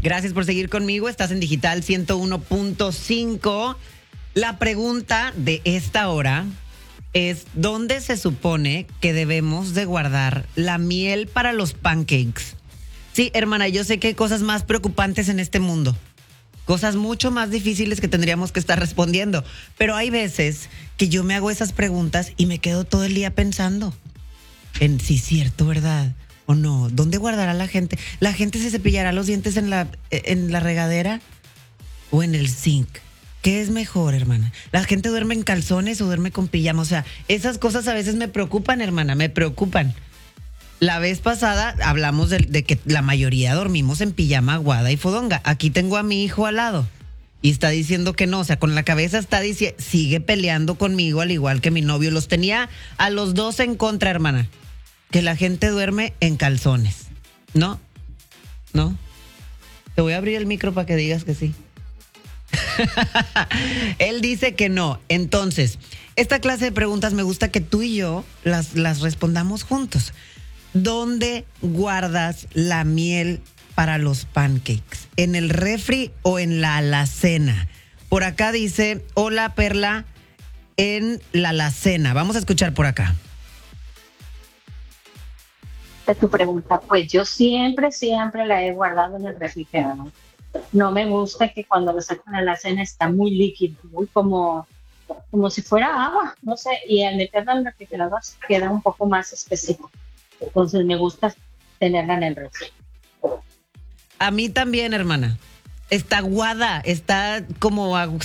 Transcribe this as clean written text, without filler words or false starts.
Gracias por seguir conmigo. Estás en Digital 101.5. La pregunta de esta hora es: ¿dónde se supone que debemos de guardar la miel para los pancakes? Sí, hermana, yo sé que hay cosas más preocupantes en este mundo. Cosas mucho más difíciles que tendríamos que estar respondiendo. Pero hay veces que yo me hago esas preguntas y me quedo todo el día pensando en si es cierto, ¿verdad? ¿O no? ¿Dónde guardará la gente? ¿La gente se cepillará los dientes en la regadera o en el zinc? ¿Qué es mejor, hermana? ¿La gente duerme en calzones o duerme con pijama? O sea, esas cosas a veces me preocupan, hermana, me preocupan. La vez pasada hablamos de que la mayoría dormimos en pijama, aguada y fodonga. Aquí tengo a mi hijo al lado y está diciendo que no. O sea, con la cabeza está diciendo, sigue peleando conmigo al igual que mi novio. Los tenía a los dos en contra, hermana. Que la gente duerme en calzones. ¿No? ¿No? Te voy a abrir el micro para que digas que sí. Él dice que no. Entonces, esta clase de preguntas me gusta que tú y yo las respondamos juntos. ¿Dónde guardas la miel para los pancakes? ¿En el refri o en la alacena? Por acá dice, hola Perla, en la alacena. Vamos a escuchar por acá. De tu pregunta, pues yo siempre la he guardado en el refrigerador. No me gusta que cuando lo sacan a la cena está muy líquido, muy como si fuera agua, no sé, y al meterla en el refrigerador queda un poco más espesito. Entonces me gusta tenerla en el refri. A mí también, hermana. Está aguada, está como